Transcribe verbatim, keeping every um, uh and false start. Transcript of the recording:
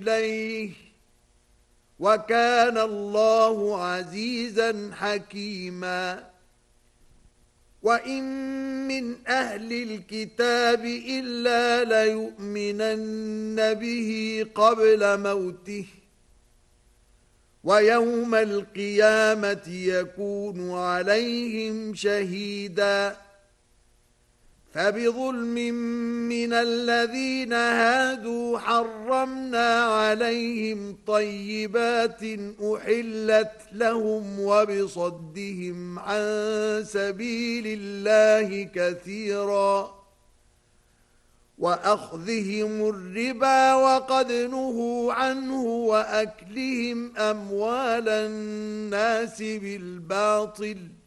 إليه وكان الله عزيزا حكيما وإن من أهل الكتاب إلا ليؤمنن به قبل موته ويوم القيامة يكون عليهم شهيدا فبظلم من الذين هادوا حرمنا عليهم طيبات أحلت لهم وبصدهم عن سبيل الله كثيرا وأخذهم الربا وقد نهوا عنه وأكلهم أموال الناس بالباطل